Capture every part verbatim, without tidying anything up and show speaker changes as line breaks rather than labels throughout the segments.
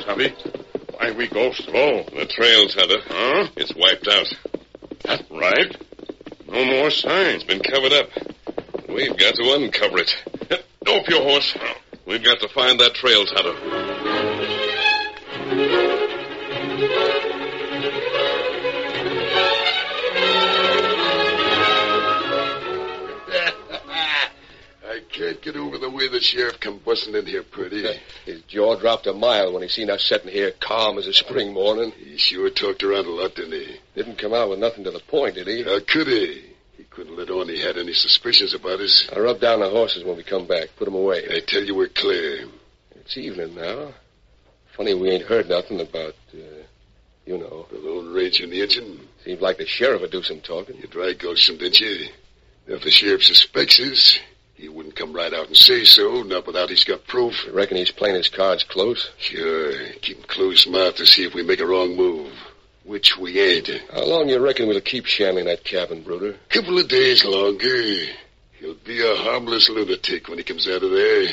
Tubby. Why we go slow?
The trail's Hunter.
Huh?
It's wiped out.
That right? No more signs.
It's been covered up. We've got to uncover it.
Off your horse.
We've got to find that trail's Hunter.
I can't get over the way the sheriff come busting in here, Purdy.
His jaw dropped a mile when he seen us sitting here calm as a spring morning.
He sure talked around a lot, didn't he?
Didn't come out with nothing to the point, did he?
How could he? He couldn't let on he had any suspicions about us.
I'll rub down the horses when we come back. Put them away.
I tell you we're clear.
It's evening now. Funny we ain't heard nothing about, uh, you know.
The Lone Ranger and the engine.
Seems like the sheriff would do some talking.
You dry gulched him, didn't you? Now, if the sheriff suspects us, he wouldn't come right out and say so, not without he's got proof.
You reckon he's playing his cards close?
Sure. Keep him close mouthed to see if we make a wrong move. Which we ain't.
How long you reckon we'll keep Shanley in that cabin, Bruder?
Couple of days longer. He'll be a harmless lunatic when he comes out of there.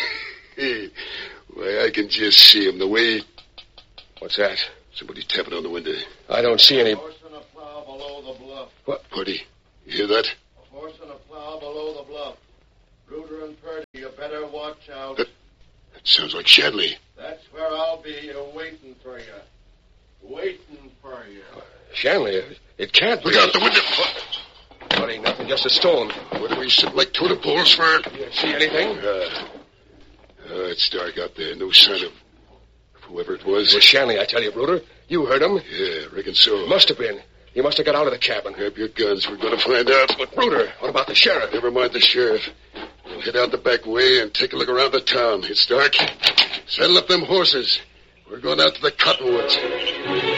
Why, I can just see him the way...
What's that?
Somebody tapping on the window.
I don't see any...
A horse and a plow below the bluff.
What?
Purdy, you hear that?
A horse and a plow below the bluff. Bruder and Purdy, you better watch out.
That, that sounds like Shanley.
That's where I'll be, uh, waiting for you. Waiting for you.
Shanley, it can't be.
Look out the window.
What, ain't nothing, just a stone.
What do we sit like totem poles for?
You see anything?
Uh, uh, it's dark out there. No sign of whoever it was.
It was Shanley, I tell you, Bruder. You heard him.
Yeah, reckon so.
Must have been. He must have got out of the cabin.
Grab your guns. We're going to find out.
But, Bruder, what about the sheriff?
Never mind the sheriff. We'll head out the back way and take a look around the town. It's dark. Saddle up them horses. We're going out to the cottonwoods.